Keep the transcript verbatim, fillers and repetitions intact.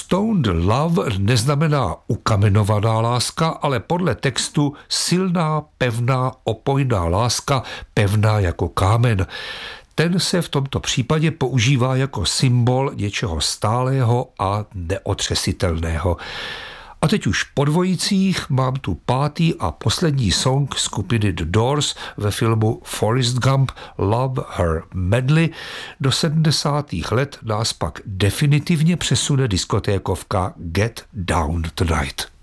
Stoned love neznamená ukamenovaná láska, ale podle textu silná, pevná, opojná láska, pevná jako kámen. Ten se v tomto případě používá jako symbol něčeho stálého a neotřesitelného. A teď už po dvojicích mám tu pátý a poslední song skupiny The Doors ve filmu Forrest Gump Love Her Madly. Do sedmdesátých let nás pak definitivně přesune diskotékovka Get Down Tonight.